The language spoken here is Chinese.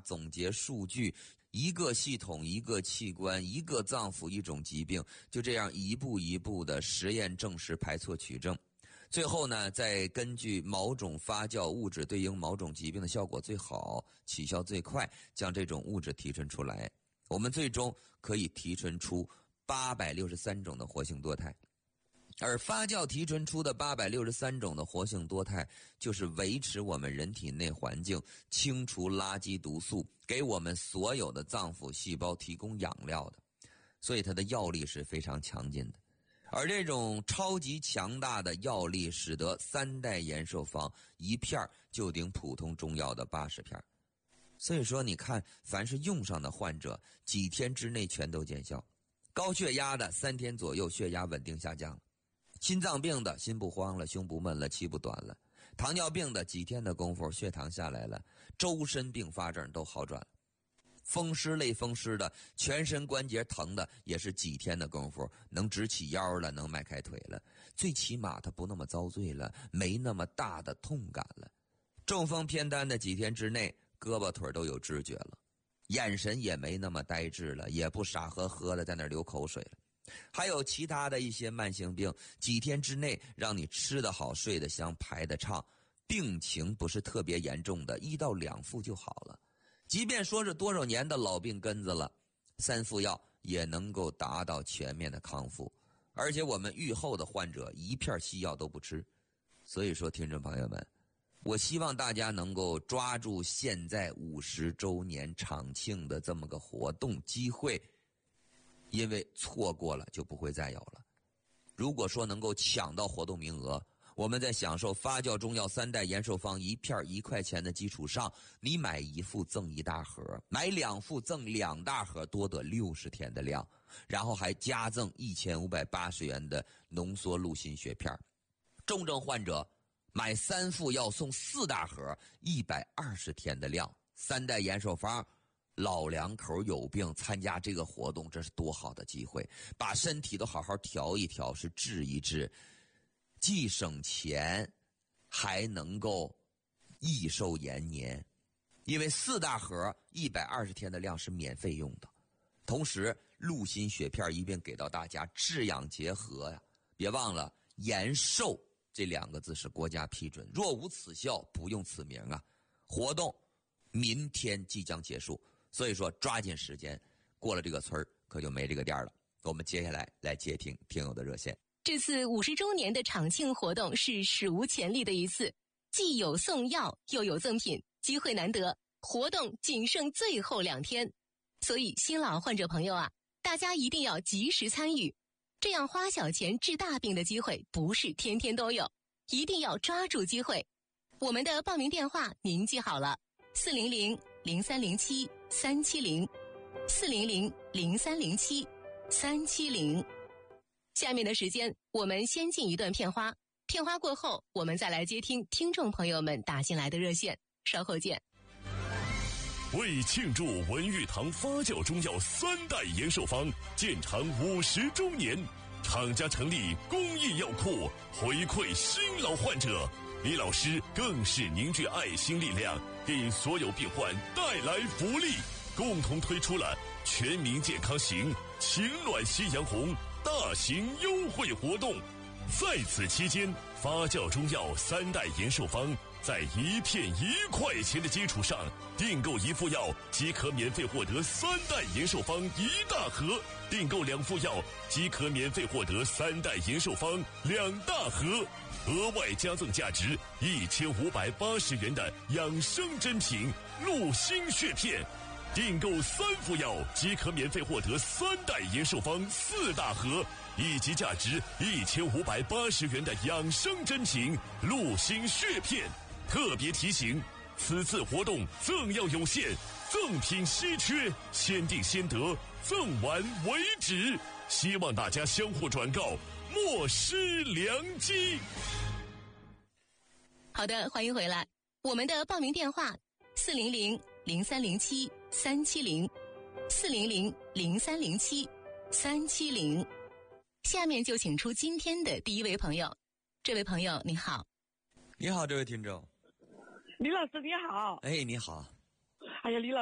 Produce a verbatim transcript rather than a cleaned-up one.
总结数据，一个系统一个器官一个脏腑一种疾病，就这样一步一步的实验证实排错取证，最后呢再根据某种发酵物质对应某种疾病的效果最好起效最快，将这种物质提纯出来，我们最终可以提纯出八百六十三种的活性多肽。而发酵提纯出的八百六十三种的活性多肽，就是维持我们人体内环境、清除垃圾毒素、给我们所有的脏腑细胞提供养料的，所以它的药力是非常强劲的。而这种超级强大的药力，使得三代延寿方一片就顶普通中药的八十片。所以说，你看，凡是用上的患者，几天之内全都见效。高血压的三天左右，血压稳定下降了。心脏病的心不慌了，胸不闷了，气不短了；糖尿病的几天的功夫血糖下来了，周身并发症都好转了。风湿类风湿的，全身关节疼的，也是几天的功夫能直起腰了，能迈开腿了，最起码他不那么遭罪了，没那么大的痛感了。中风偏瘫的几天之内胳膊腿都有知觉了，眼神也没那么呆滞了，也不傻呵呵的在那流口水了。还有其他的一些慢性病，几天之内让你吃得好睡得香排得畅，病情不是特别严重的一到两副就好了。即便说是多少年的老病根子了，三副药也能够达到全面的康复。而且我们愈后的患者一片西药都不吃。所以说听众朋友们，我希望大家能够抓住现在五十周年厂庆的这么个活动机会，因为错过了就不会再有了。如果说能够抢到活动名额，我们在享受发酵中药三代延寿方一片一块钱的基础上，你买一副赠一大盒，买两副赠两大盒，多得六十天的量，然后还加赠一千五百八十元的浓缩鹿心血片。重症患者买三副要送四大盒，一百二十天的量，三代延寿方。老两口有病参加这个活动，这是多好的机会，把身体都好好调一调，是治一治，既省钱还能够益寿延年。因为四大盒一百二十天的量是免费用的，同时鹿心血片一并给到大家，治养结合呀。别忘了延寿这两个字是国家批准，若无此效不用此名啊。活动明天即将结束，所以说抓紧时间，过了这个村儿可就没这个店了。我们接下来来接听听友的热线。 这次五十周年的厂庆活动是史无前例的一次，既有送药又有赠品，机会难得，活动仅剩最后两天，所以新老患者朋友啊，大家一定要及时参与，这样花小钱治大病的机会不是天天都有，一定要抓住机会。我们的报名电话您记好了，四零零零三零七三七零，四零零零三零七三七零。下面的时间我们先进一段片花，片花过后我们再来接听听众朋友们打进来的热线，稍后见。 为庆祝文玉堂发酵中药三代延寿方建厂五十周年，厂家成立公益药库，回馈新老患者。李老师更是凝聚爱心力量，给所有病患带来福利，共同推出了全民健康行、情暖夕阳红大型优惠活动。在此期间，发酵中药三代延寿方在一片一块钱的基础上，订购一副药即可免费获得三代延寿方一大盒，订购两副药即可免费获得三代延寿方两大盒，额外加赠价值一千五百八十元的养生珍品鹿心血片，订购三副药即可免费获得三代延寿方四大盒，以及价值一千五百八十元的养生珍品鹿心血片。特别提醒，此次活动赠药有限，赠品稀缺，先订先得，赠完为止，希望大家相互转告，莫失良机。 好的，欢迎回来。我们的报名电话四零零零三零七三七零，四零零零三零七三七零。下面就请出今天的第一位朋友。这位朋友你好。 你好，这位听众。 李老师你好。 哎，你好。 哎呀，李老